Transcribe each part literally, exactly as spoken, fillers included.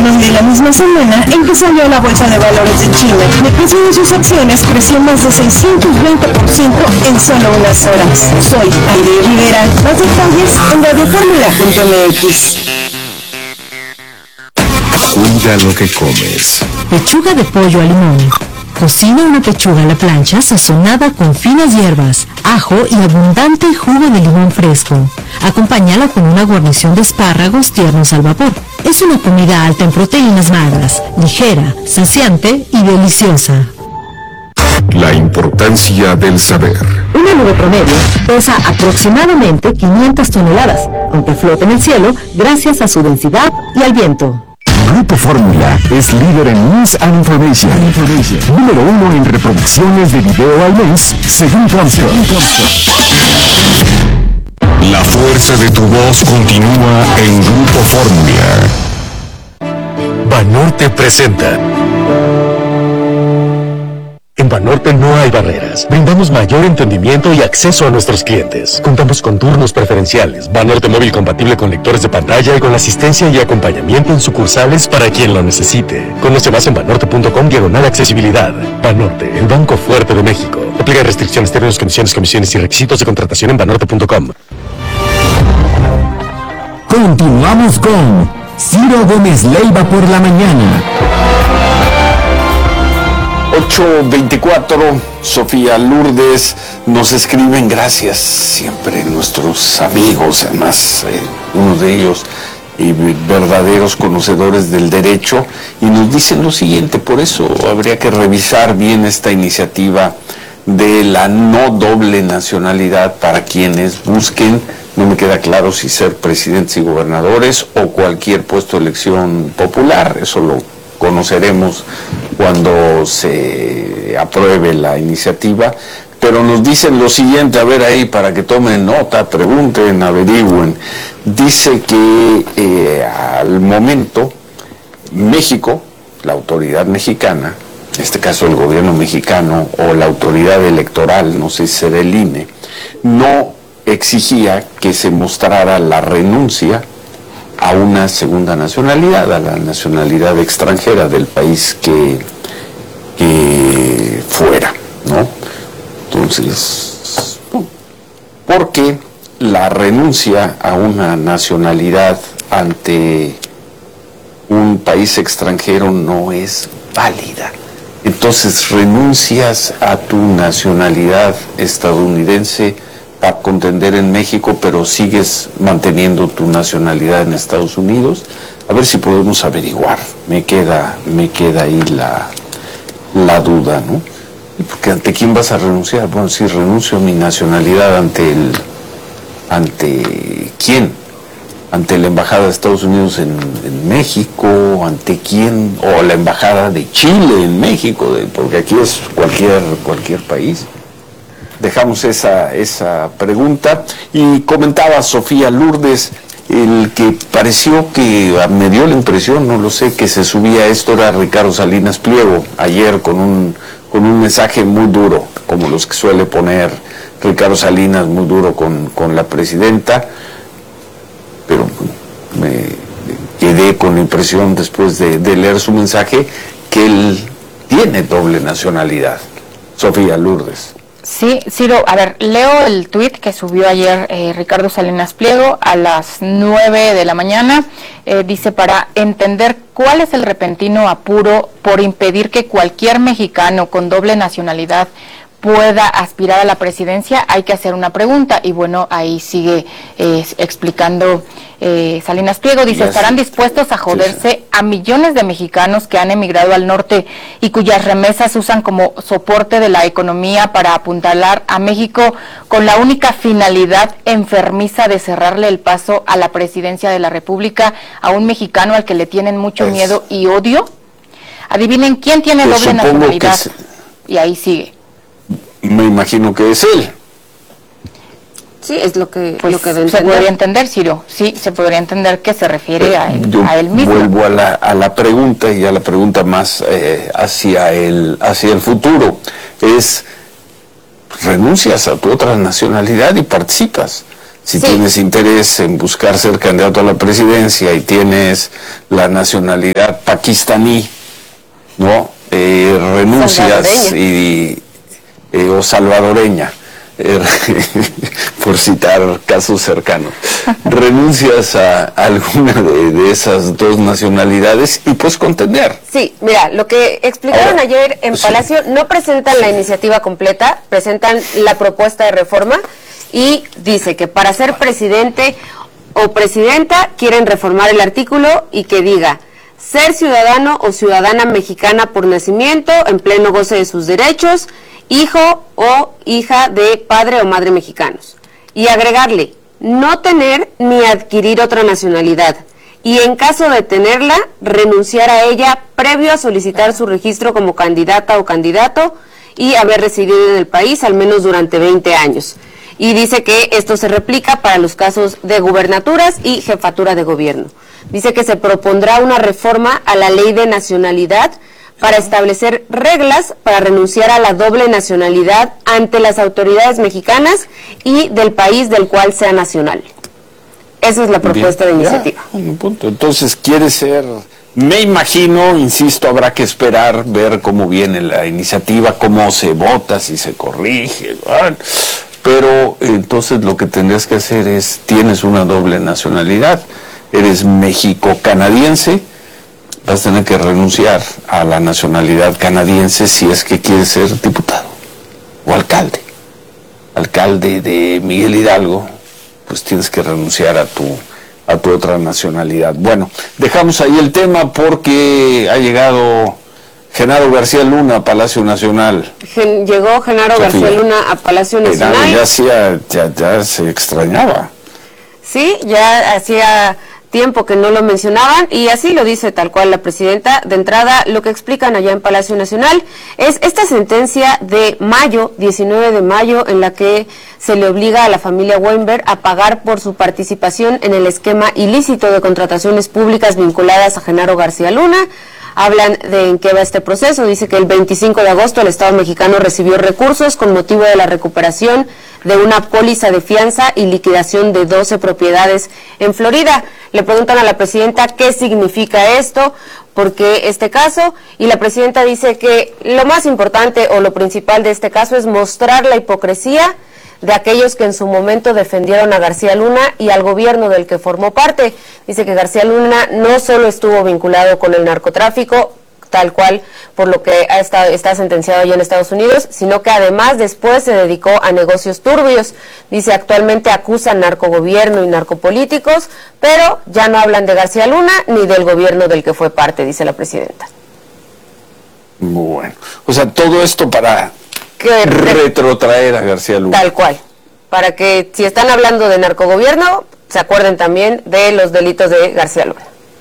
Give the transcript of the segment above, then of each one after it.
economía la misma semana en que salió la Bolsa de Valores de China. El precio de sus acciones creció más de seiscientos veinte por ciento en solo unas horas. Soy Aire Rivera. Más detalles en radio fórmula punto eme equis. Cuida lo que comes. Pechuga de pollo a limón. Cocina una pechuga a la plancha sazonada con finas hierbas, ajo y abundante jugo de limón fresco. Acompáñala con una guarnición de espárragos tiernos al vapor. Es una comida alta en proteínas magras, ligera, saciante y deliciosa. La importancia del saber. Una nube promedio pesa aproximadamente quinientas toneladas, aunque flota en el cielo gracias a su densidad y al viento. Grupo Fórmula es líder en News and Information. Information. Número uno en reproducciones de video al mes, según Comscore. La fuerza de tu voz continúa en Grupo Fórmula. Banorte presenta. En Banorte no hay barreras. Brindamos mayor entendimiento y acceso a nuestros clientes. Contamos con turnos preferenciales, Banorte móvil compatible con lectores de pantalla y con asistencia y acompañamiento en sucursales para quien lo necesite. Conoce más en banorte punto com diagonal accesibilidad. Banorte, el banco fuerte de México. Aplica restricciones, términos, condiciones, comisiones y requisitos de contratación en banorte punto com. Continuamos con Ciro Gómez Leiva por la mañana. ocho veinticuatro, Sofía Lourdes nos escriben, gracias siempre nuestros amigos, además eh, uno de ellos y verdaderos conocedores del derecho, y nos dicen lo siguiente: por eso habría que revisar bien esta iniciativa de la no doble nacionalidad para quienes busquen, no me queda claro si ser presidentes y gobernadores o cualquier puesto de elección popular, eso lo conoceremos cuando se apruebe la iniciativa, pero nos dicen lo siguiente, a ver ahí para que tomen nota, pregunten, averigüen. Dice que eh, al momento México, la autoridad mexicana, en este caso el gobierno mexicano o la autoridad electoral, no sé si será el I N E, no exigía que se mostrara la renuncia a una segunda nacionalidad, a la nacionalidad extranjera del país que, que fuera, ¿no? Entonces, porque la renuncia a una nacionalidad ante un país extranjero no es válida. Entonces renuncias a tu nacionalidad estadounidense para contender en México, pero sigues manteniendo tu nacionalidad en Estados Unidos. A ver si podemos averiguar. Me queda, me queda ahí la, la duda, ¿no? Porque ¿ante quién vas a renunciar? Bueno, si renuncio a mi nacionalidad, ¿ante el, ante quién? ¿Ante la embajada de Estados Unidos en, en México? ¿Ante quién? O la embajada de Chile en México, de, porque aquí es cualquier, cualquier país. Dejamos esa, esa pregunta. Y comentaba Sofía Lourdes, el que pareció que me dio la impresión, no lo sé, que se subía esto era Ricardo Salinas Pliego, ayer con un, con un mensaje muy duro, como los que suele poner Ricardo Salinas, muy duro con, con la presidenta, pero me quedé con la impresión después de, de leer su mensaje que él tiene doble nacionalidad. Sofía Lourdes. Sí, Ciro, a ver, leo el tuit que subió ayer eh, Ricardo Salinas Pliego a las nueve de la mañana. Eh, dice, para entender cuál es el repentino apuro por impedir que cualquier mexicano con doble nacionalidad pueda aspirar a la presidencia, hay que hacer una pregunta. Y bueno, ahí sigue eh, explicando eh, Salinas Pliego. Dice, ¿estarán dispuestos a joderse sí, sí. a millones de mexicanos que han emigrado al norte y cuyas remesas usan como soporte de la economía para apuntalar a México con la única finalidad enfermiza de cerrarle el paso a la presidencia de la República a un mexicano al que le tienen mucho es. miedo y odio? Adivinen quién tiene pues doble nacionalidad. Se... Y ahí sigue. Me imagino que es él. Sí, es lo que, pues lo que se podría entender, Ciro. Sí, se podría entender que se refiere a él, a él mismo. Vuelvo a la, a la pregunta y a la pregunta más eh, hacia el hacia el futuro. Es, renuncias a tu otra nacionalidad y participas. Si Sí. tienes interés en buscar ser candidato a la presidencia y tienes la nacionalidad pakistaní, ¿no? Eh, renuncias Salvadoreña. y, eh, o salvadoreña, eh, por citar casos cercanos, renuncias a alguna de, de esas dos nacionalidades y puedes contender. Sí, mira, lo que explicaron Ahora, ayer en sí. Palacio, no presentan la iniciativa completa, presentan la propuesta de reforma y dice que para ser presidente o presidenta quieren reformar el artículo y que diga ser ciudadano o ciudadana mexicana por nacimiento, en pleno goce de sus derechos, hijo o hija de padre o madre mexicanos. Y agregarle, no tener ni adquirir otra nacionalidad. Y en caso de tenerla, renunciar a ella previo a solicitar su registro como candidata o candidato y haber residido en el país al menos durante veinte años. Y dice que esto se replica para los casos de gubernaturas y jefatura de gobierno. Dice que se propondrá una reforma a la ley de nacionalidad para establecer reglas para renunciar a la doble nacionalidad ante las autoridades mexicanas y del país del cual sea nacional. Esa es la propuesta Bien, de ya, iniciativa. un punto. Entonces, quiere ser, me imagino, insisto, habrá que esperar, ver cómo viene la iniciativa, cómo se vota, si se corrige, ¿verdad? Pero entonces lo que tendrías que hacer es, tienes una doble nacionalidad, eres mexico-canadiense, vas a tener que renunciar a la nacionalidad canadiense si es que quieres ser diputado o alcalde. Alcalde de Miguel Hidalgo, pues tienes que renunciar a tu, a tu otra nacionalidad. Bueno, dejamos ahí el tema porque ha llegado Genaro García Luna a Palacio Nacional. Gen- llegó Genaro Sofía. García Luna a Palacio Genaro Nacional. ya, hacía, ya, ya se extrañaba. Sí, ya hacía tiempo que no lo mencionaban y así lo dice tal cual la presidenta. De entrada, lo que explican allá en Palacio Nacional es esta sentencia de mayo, diecinueve de mayo, en la que se le obliga a la familia Weinberg a pagar por su participación en el esquema ilícito de contrataciones públicas vinculadas a Genaro García Luna. Hablan de en qué va este proceso. Dice que el veinticinco de agosto el Estado mexicano recibió recursos con motivo de la recuperación de una póliza de fianza y liquidación de doce propiedades en Florida. Le preguntan a la presidenta qué significa esto, por qué este caso, y la presidenta dice que lo más importante o lo principal de este caso es mostrar la hipocresía de aquellos que en su momento defendieron a García Luna y al gobierno del que formó parte. Dice que García Luna no solo estuvo vinculado con el narcotráfico, tal cual por lo que ha estado, está sentenciado allá en Estados Unidos, sino que además después se dedicó a negocios turbios. Dice, actualmente acusan narcogobierno y narcopolíticos, pero ya no hablan de García Luna ni del gobierno del que fue parte, dice la presidenta. Bueno, o sea, todo esto para Que retrotraer a García Luna. Tal cual, para que si están hablando de narcogobierno, se acuerden también de los delitos de García Luna.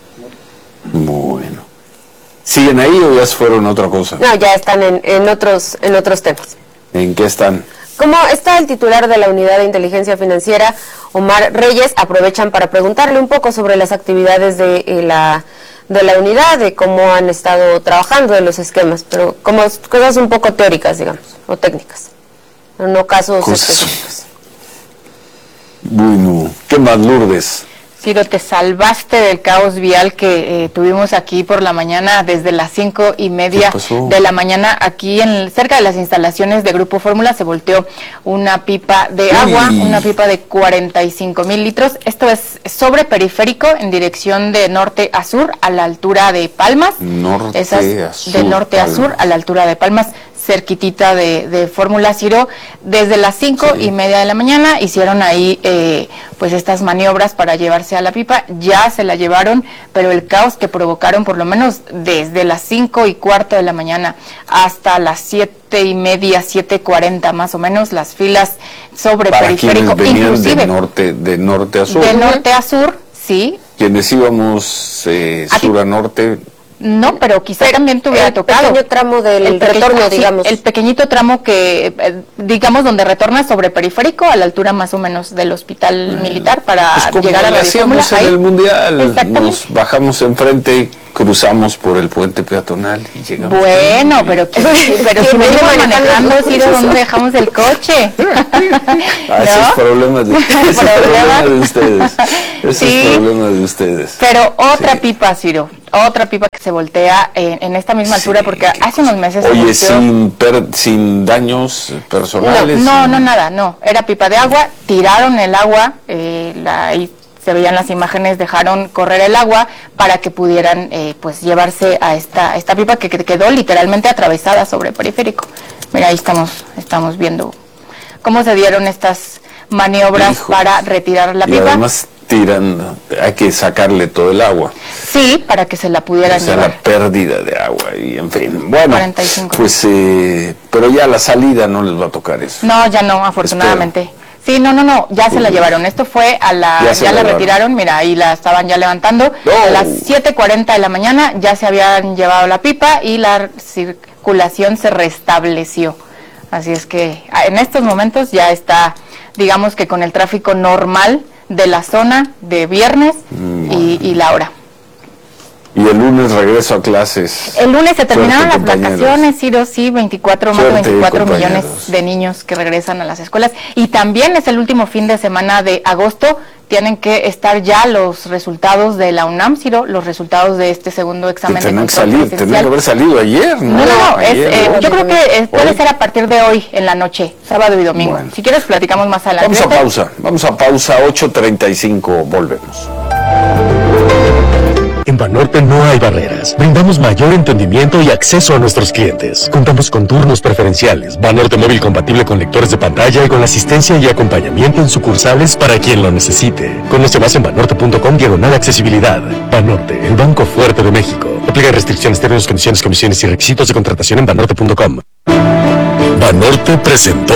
Bueno. ¿Siguen ahí o ya se fueron a otra cosa? No, ya están en, en otros en otros temas. ¿En qué están? Como está el titular de la Unidad de Inteligencia Financiera, Omar Reyes, aprovechan para preguntarle un poco sobre las actividades de eh, la de la unidad, de cómo han estado trabajando, de los esquemas, pero como cosas un poco teóricas, digamos, o técnicas, no casos Cosas. específicos. Bueno, ¿qué más, Lourdes? Ciro, te salvaste del caos vial que eh, tuvimos aquí por la mañana, desde las cinco y media ¿Qué pasó? de la mañana. Aquí en cerca de las instalaciones de Grupo Fórmula se volteó una pipa de Uy. agua, una pipa de cuarenta y cinco mil litros. Esto es sobre periférico en dirección de norte a sur, a la altura de Palmas. Norte Esas a sur, de norte a sur, Palmas. a la altura de Palmas, cerquitita de, de Fórmula Ciro. Desde las cinco Sí. y media de la mañana hicieron ahí eh, pues estas maniobras para llevarse a la pipa. Ya se la llevaron, pero el caos que provocaron, por lo menos desde las cinco y cuarto de la mañana hasta las siete y media, siete cuarenta más o menos, las filas sobre Para periférico, quienes venían inclusive de norte, de norte a sur. de norte a sur, sí. Quienes íbamos eh, Aquí. sur a norte, No, pero quizá el, también te hubiera el tocado. El pequeño tramo del el pequeño, retorno, sí, digamos. El pequeñito tramo que, eh, digamos, donde retornas sobre Periférico, a la altura más o menos del Hospital bueno, Militar, para pues como llegar a la hacíamos en ahí. el Mundial, nos bajamos enfrente, cruzamos por el puente peatonal y llegamos. Bueno, a... pero, pero si me iba manejando, ¿sí de dónde dejamos el coche? Ah, ese es problema de, ese problema de ustedes. Ese sí, es problema de ustedes. Pero otra sí. pipa, Ciro, otra pipa que se voltea en, en esta misma altura, sí, porque hace unos meses... Oye, sin, per, sin daños personales. No, no, sin... no, nada, no. Era pipa de agua, tiraron el agua, eh, la, ahí se veían las imágenes, dejaron correr el agua para que pudieran eh, pues llevarse a esta, esta pipa que, que quedó literalmente atravesada sobre Periférico. Mira, ahí estamos, estamos viendo cómo se dieron estas maniobras Hijo. para retirar la y pipa. Además tiran, hay que sacarle todo el agua. Sí, para que se la pudieran o sea, llevar. la pérdida de agua y en fin. Bueno, cuarenta y cinco. Pues, eh, pero ya a la salida no les va a tocar eso. No, ya no, afortunadamente. Espero. Sí, no, no, no, ya se la llevaron. Esto fue a la, ya, ya la, la retiraron, mira, ahí la estaban ya levantando. No. A las siete cuarenta de la mañana ya se habían llevado la pipa y la circulación se restableció. Así es que en estos momentos ya está, digamos que con el tráfico normal de la zona de viernes mm. y, y la hora. Y el lunes regreso a clases. El lunes se terminaron Suerte, las vacaciones, Ciro, sí, veinticuatro, Suerte, más de veinticuatro millones de niños que regresan a las escuelas. Y también es el último fin de semana de agosto. Tienen que estar ya los resultados de la UNAM, Ciro, los resultados de este segundo examen. Tienen que salir, tendrían que haber salido ayer, ¿no? No, no, ayer, es, eh, ¿no? yo creo que eh, puede ser a partir de hoy en la noche, sábado y domingo. Bueno. Si quieres platicamos más adelante. Vamos a pausa, vamos a pausa, ocho treinta y cinco, volvemos. En Banorte no hay barreras. Brindamos mayor entendimiento y acceso a nuestros clientes. Contamos con turnos preferenciales, Banorte móvil compatible con lectores de pantalla y con asistencia y acompañamiento en sucursales para quien lo necesite. Conoce más en banorte punto com diagonal accesibilidad. Banorte, el banco fuerte de México. Aplica restricciones, términos, condiciones, comisiones y requisitos de contratación en banorte punto com. Banorte presentó.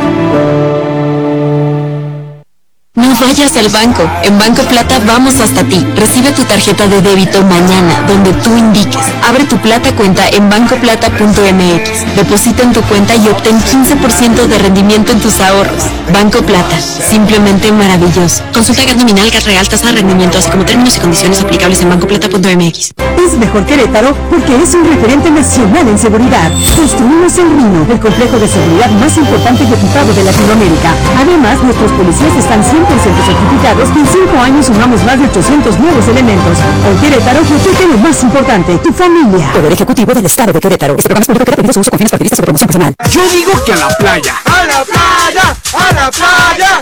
No vayas al banco. En Banco Plata vamos hasta ti. Recibe tu tarjeta de débito mañana, donde tú indiques. Abre tu Plata cuenta en banco plata punto m x. Deposita en tu cuenta y obtén quince por ciento de rendimiento en tus ahorros. Banco Plata. Simplemente maravilloso. Consulta G A T nominal, G A T real, tasa de rendimiento, así como términos y condiciones aplicables en banco plata punto m x. Es mejor Querétaro porque es un referente nacional en seguridad. Construimos el Rino, el complejo de seguridad más importante y equipado de Latinoamérica. Además, nuestros policías están cien por ciento certificados y en cinco años sumamos más de ochocientos nuevos elementos. Hoy Querétaro protege lo más importante, tu familia. Poder Ejecutivo del Estado de Querétaro. Este programa es público que ha pedido su uso con fines partidistas o promoción personal. Yo digo que a la playa. ¡A la playa! ¡A la playa!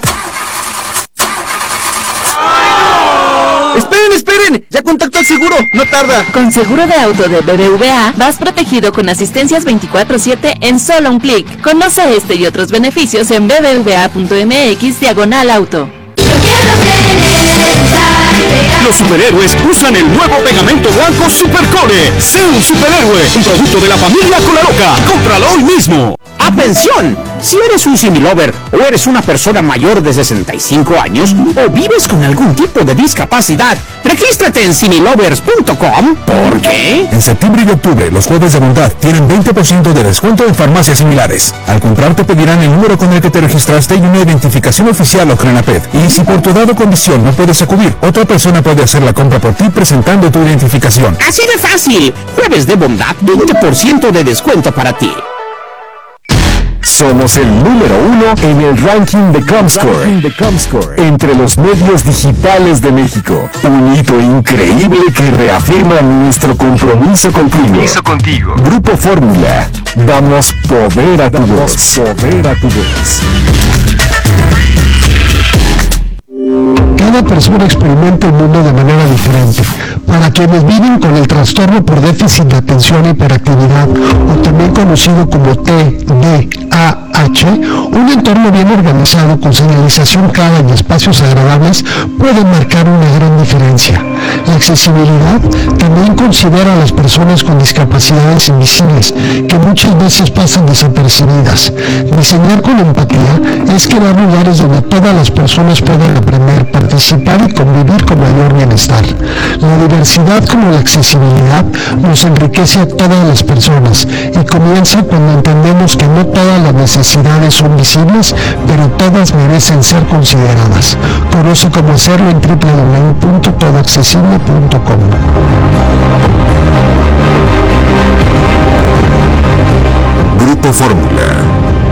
¡Esperen, esperen! ¡Ya contacto al seguro! ¡No tarda! Con seguro de auto de B B V A, vas protegido con asistencias veinticuatro siete en solo un clic. Conoce este y otros beneficios en b b v a punto m x diagonal auto. Los superhéroes usan el nuevo pegamento blanco Supercore. Sé un superhéroe, un producto de la familia Colaroca. ¡Cómpralo hoy mismo! ¡Atención! Si eres un similover o eres una persona mayor de sesenta y cinco años o vives con algún tipo de discapacidad, regístrate en similovers punto com. ¿Por qué? En septiembre y octubre, los jueves de bondad tienen veinte por ciento de descuento en farmacias similares. Al comprar te pedirán el número con el que te registraste y una identificación oficial o Crenaped. Y si por tu edad o condición no puedes acudir, otra persona puede hacer la compra por ti presentando tu identificación. ¡Así de fácil! Jueves de bondad, veinte por ciento de descuento para ti. Somos el número uno en el ranking de Comscore, entre los medios digitales de México. Un hito increíble que reafirma nuestro compromiso contigo. Compromiso contigo. Grupo Fórmula, damos poder a tu voz. Poder a tu voz. Cada persona experimenta el mundo de manera diferente. Para quienes viven con el trastorno por déficit de atención e hiperactividad, o también conocido como T D A H, un entorno bien organizado con señalización clara y espacios agradables puede marcar una gran diferencia. La accesibilidad también considera a las personas con discapacidades invisibles, que muchas veces pasan desapercibidas. Diseñar con empatía es crear lugares donde todas las personas puedan aprender, participar y convivir con mayor bienestar. La diversidad como la accesibilidad nos enriquece a todas las personas y comienza cuando entendemos que no todas las necesidades son visibles, pero todas merecen ser consideradas. Conoce cómo hacerlo en doble u doble u doble u punto todo accesible punto com. Grupo Fórmula.